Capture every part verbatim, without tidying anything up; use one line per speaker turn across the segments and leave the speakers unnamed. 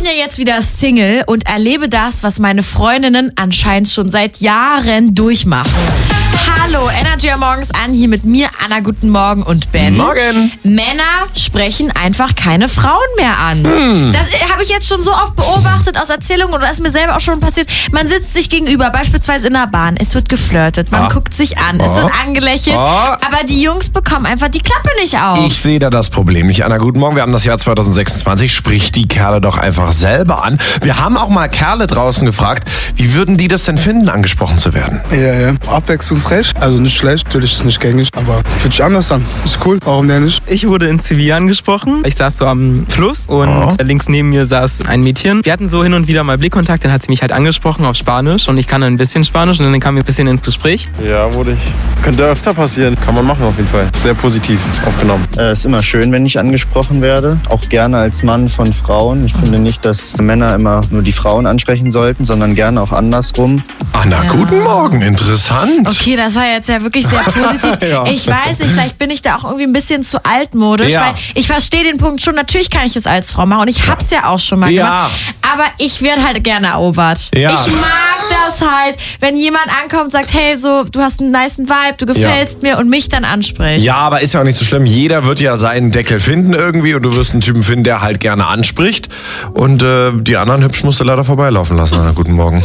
bin ja jetzt wieder Single und erlebe das, was meine Freundinnen anscheinend schon seit Jahren durchmachen. Hallo, Energy am Morgens an, hier mit mir, Anna, guten Morgen und Ben.
Morgen.
Männer sprechen einfach keine Frauen mehr an. Hm. Das habe ich jetzt schon so oft beobachtet aus Erzählungen und das ist mir selber auch schon passiert. Man sitzt sich gegenüber, beispielsweise in der Bahn, es wird geflirtet, man
oh.
guckt sich an,
oh.
es wird angelächelt,
oh.
aber die Jungs bekommen einfach die Klappe nicht auf.
Ich sehe da das Problem nicht. Anna, guten Morgen, wir haben das Jahr zwanzig sechsundzwanzig, sprich die Kerle doch einfach selber an. Wir haben auch mal Kerle draußen gefragt, wie würden die das denn finden, angesprochen zu werden?
Ja, ja, abwechslungsreich, also nicht schlecht, natürlich ist es nicht gängig, aber fühlt sich anders an, ist cool, warum denn nicht?
Ich wurde in Sevilla angesprochen, ich saß so am Fluss und oh. links neben mir saß ein Mädchen. Wir hatten so hin und wieder mal Blickkontakt, dann hat sie mich halt angesprochen auf Spanisch und ich kann ein bisschen Spanisch und dann kam wir ein bisschen ins Gespräch.
Ja, wurde ich. Könnte öfter passieren, kann man machen auf jeden Fall. Sehr positiv aufgenommen.
Es äh, ist immer schön, wenn ich angesprochen werde, auch gerne als Mann von Frauen. Ich finde nicht, dass Männer immer nur die Frauen ansprechen sollten, sondern gerne auch andersrum.
Anna,
ja.
guten Morgen, interessant.
Okay, das war jetzt ja wirklich sehr positiv. ja. Ich weiß nicht, vielleicht bin ich da auch irgendwie ein bisschen zu altmodisch,
ja.
weil ich verstehe den Punkt schon, natürlich kann ich das als Frau machen und ich hab's ja auch schon mal
ja.
gemacht, aber ich werde halt gerne erobert.
Ja.
Ich mag das halt, wenn jemand ankommt und sagt, hey, so, du hast einen nicen Vibe, du gefällst ja. mir und mich dann anspricht.
Ja, aber ist ja auch nicht so schlimm. Jeder wird ja seinen Deckel finden irgendwie und du wirst einen Typen finden, der halt gerne anspricht und äh, die anderen hübschen musst du leider vorbeilaufen lassen. Anna, guten Morgen.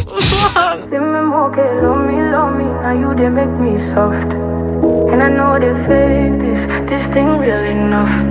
And I know they fake this, this thing real enough.